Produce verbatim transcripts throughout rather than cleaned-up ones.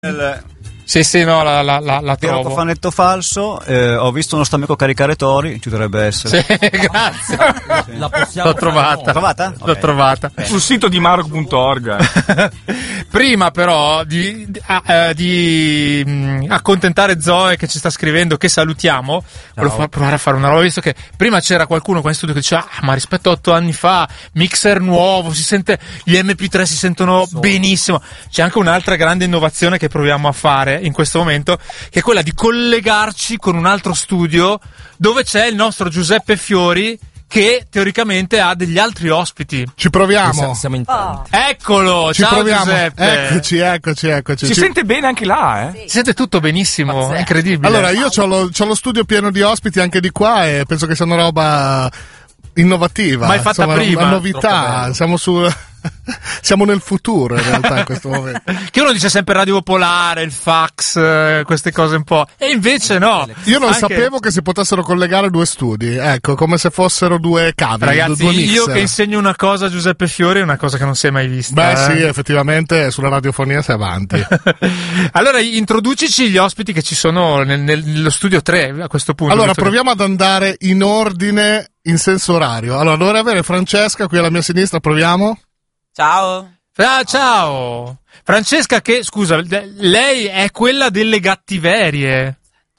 Il... Sì, sì, no, la, la, la, la Vero trovo. cofanetto falso, eh, ho visto uno stamico caricare tori, ci dovrebbe essere. Sì, grazie. La possiamo L'ho trovata. L'ho trovata? L'ho Ok. trovata. Sul sito di Marco punto org. Prima però di, di, ah, di mh, accontentare Zoe che ci sta scrivendo, che salutiamo, volevo fa- provare a fare una roba, visto che prima c'era qualcuno qua in studio che diceva ah, ma rispetto a otto anni fa, mixer nuovo, si sente, gli emme pi tre si sentono benissimo. C'è anche un'altra grande innovazione che proviamo a fare in questo momento, che è quella di collegarci con un altro studio dove c'è il nostro Giuseppe Fiori, che teoricamente ha degli altri ospiti. Ci proviamo. Siamo in tanti. Eccolo, Ci ciao proviamo. Giuseppe. Eccoci, eccoci, eccoci. Si Ci- sente bene anche là, eh? Si sente tutto benissimo, è incredibile. Allora, io c'ho lo, c'ho lo studio pieno di ospiti anche di qua e penso che sia una roba innovativa. Mai fatta Insomma, prima. una Troppo novità. bello. Siamo su siamo nel futuro in realtà in questo momento. Che uno dice sempre Radio Popolare, il fax, eh, queste cose un po'. E invece no. Io non Anche- sapevo che si potessero collegare due studi, ecco, come se fossero due cavi, Ragazzi, due mixer. io che insegno una cosa a Giuseppe Fiori è una cosa che non si è mai vista. Beh, eh. sì, effettivamente sulla radiofonia sei avanti. Allora, introducici gli ospiti che ci sono nel- nel- nello studio tre a questo punto. Allora, visto che- proviamo ad andare in ordine in senso orario. Allora, dovrei avere Francesca qui alla mia sinistra, proviamo. Ciao. Ah, ciao! Francesca che, scusa, le- lei è quella delle gattiverie.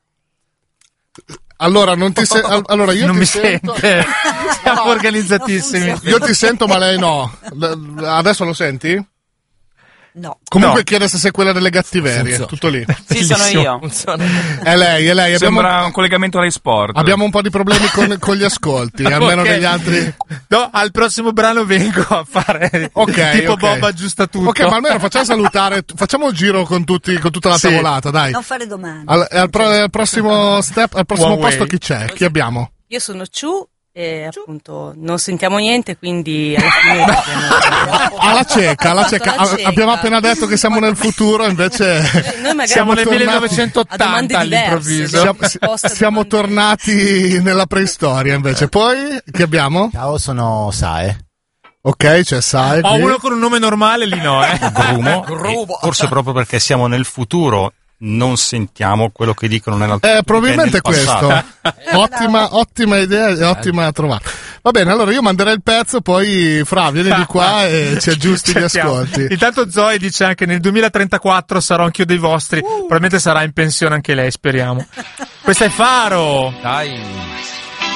Allora, non ti se- al- allora io non ti mi sento. sente. Siamo organizzatissimi. Io ti sento, ma lei no. L- Adesso lo senti? No. Comunque No. chiede se sei quella delle gattiverie. Funziona. Tutto lì. Sì, sono io. Funziona. È lei, è lei. Abbiamo, Sembra un collegamento Rai Sport. abbiamo un po' di problemi con, con gli ascolti, almeno Ok. degli altri. No, al prossimo brano vengo a fare Ok, tipo ok. Bob aggiusta tutto. Ok, ma almeno facciamo salutare, facciamo un giro con tutti, con tutta la Sì. tavolata, dai. Non fare domande. Al, al pro- al prossimo step, al prossimo One posto way. chi c'è? Chi abbiamo? Io sono Ciu e appunto non sentiamo niente, quindi alla fine abbiamo- Alla cieca, alla cieca. Alla A- cieca. Abbiamo appena detto che siamo nel futuro, invece Noi magari Siamo nel tornati- a millenovecentottanta domande all'improvviso. diverse. siamo, Risposte a siamo domande- tornati nella preistoria, invece. Poi, chi abbiamo? Ciao, sono Sae. Ok, c'è Sai. Ho qui. uno con un nome normale, lì no, eh. Grumo. E forse proprio perché siamo nel futuro non sentiamo quello che dicono nella Eh, probabilmente che è nel questo. passato. Ottima, ottima idea e ottima a trovare. Va bene, allora io manderei il pezzo, poi Fra, vieni di qua e ci aggiusti gli Sentiamo. ascolti. Intanto Zoe dice anche nel duemilatrentaquattro sarò anch'io dei vostri. Probabilmente sarà in pensione anche lei, speriamo. Questa è Faro. Dai.